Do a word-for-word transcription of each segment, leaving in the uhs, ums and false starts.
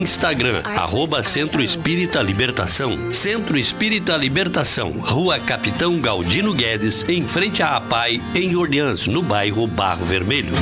Instagram, arroba Centro Espírita Libertação. Centro Espírita Libertação, Rua Capitão Galdino Guedes, em frente à APAI, em Orleans, no bairro Barro Vermelho.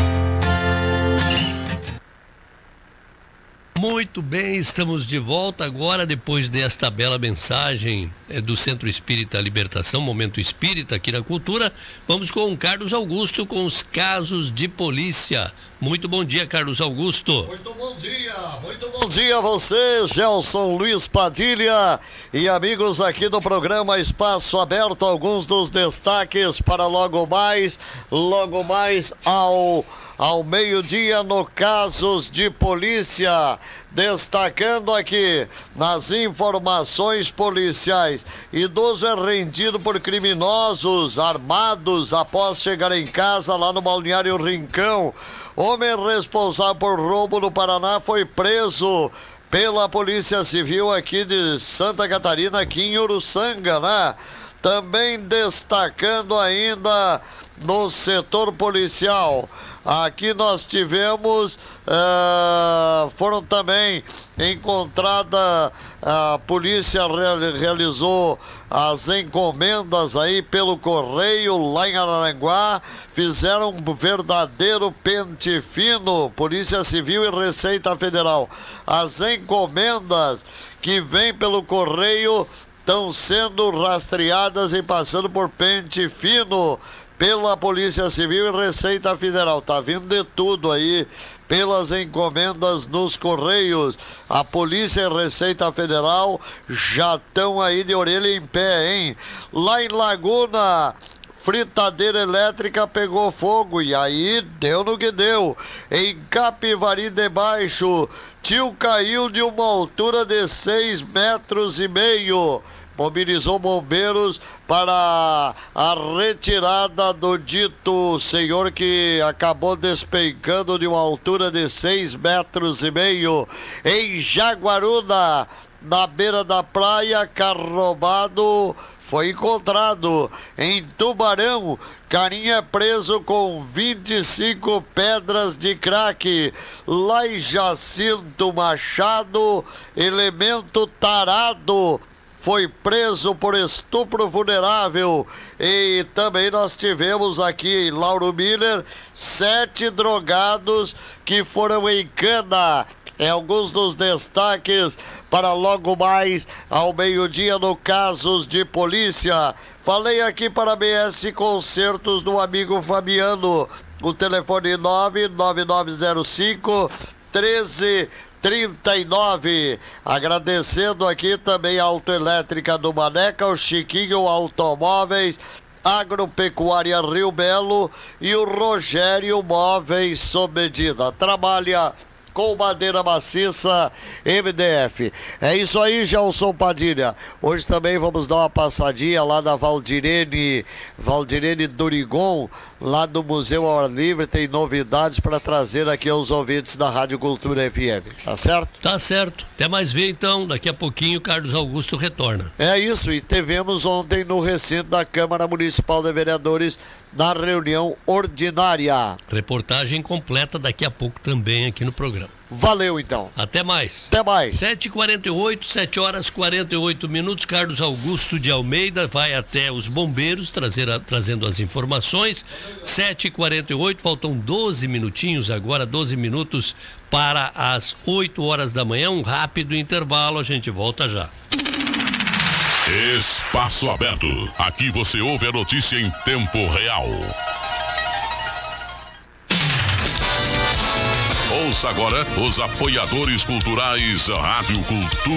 Muito bem, estamos de volta agora depois desta bela mensagem é, do Centro Espírita Libertação, Momento Espírita aqui na Cultura. Vamos com o Carlos Augusto com os casos de polícia. Muito bom dia, Carlos Augusto. Muito bom dia, muito bom dia a você, Gelson Luiz Padilha e amigos aqui do programa Espaço Aberto. Alguns dos destaques para logo mais, logo mais ao... ao meio-dia no Casos de Polícia, destacando aqui nas informações policiais: idoso é rendido por criminosos armados após chegar em casa lá no Balneário Rincão. Homem responsável por roubo no Paraná foi preso pela Polícia Civil aqui de Santa Catarina, aqui em Uruçanga, né? Também destacando ainda no setor policial, aqui nós tivemos, uh, foram também encontrada, a polícia realizou as encomendas aí pelo correio lá em Araranguá, fizeram um verdadeiro pente fino, Polícia Civil e Receita Federal. As encomendas que vêm pelo correio estão sendo rastreadas e passando por pente fino pela Polícia Civil e Receita Federal. Tá vindo de tudo aí pelas encomendas nos Correios. A Polícia e Receita Federal já estão aí de orelha em pé, hein? Lá em Laguna, fritadeira elétrica pegou fogo e aí deu no que deu. Em Capivari de Baixo, tio caiu de uma altura de seis metros e meio. Mobilizou bombeiros para a retirada do dito senhor que acabou despencando de uma altura de seis metros e meio. Em Jaguaruna, na beira da praia, carro roubado foi encontrado. Em Tubarão, carinha é preso com vinte e cinco pedras de crack. Lá em Jacinto Machado, elemento tarado foi preso por estupro vulnerável. E também nós tivemos aqui em Lauro Miller sete drogados que foram em cana. É alguns dos destaques para logo mais ao meio-dia no Casos de Polícia. Falei aqui para a B S Concertos do amigo Fabiano. O telefone nove nove nove zero cinco treze trinta e nove. Agradecendo aqui também a Autoelétrica do Maneca, o Chiquinho Automóveis, Agropecuária Rio Belo e o Rogério Móveis sob medida. Trabalha com madeira maciça M D F. É isso aí, Gelson Padilha. Hoje também vamos dar uma passadinha lá na Valdirene, Valdirene Durigon, lá do Museu ao Ar Livre. Tem novidades para trazer aqui aos ouvintes da Rádio Cultura F M. Tá certo? Tá certo. Até mais ver então. Daqui a pouquinho Carlos Augusto retorna. É isso. E tivemos ontem no recinto da Câmara Municipal de Vereadores na reunião ordinária. Reportagem completa daqui a pouco também aqui no programa. Valeu, então. Até mais. Até mais. sete e quarenta e oito, sete horas e quarenta e oito minutos. Carlos Augusto de Almeida vai até os bombeiros trazer a, trazendo as informações. sete e quarenta e oito, faltam doze minutinhos agora, doze minutos para as oito horas da manhã. Um rápido intervalo, a gente volta já. Espaço Aberto. Aqui você ouve a notícia em tempo real. Ouça agora os apoiadores culturais Rádio Cultura.